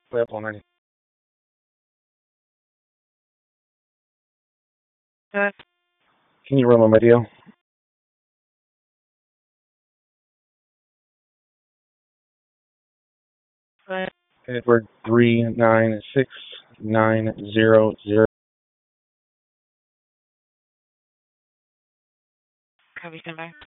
Way up already. Can you run my video? Edward 396900. Copy, stand by.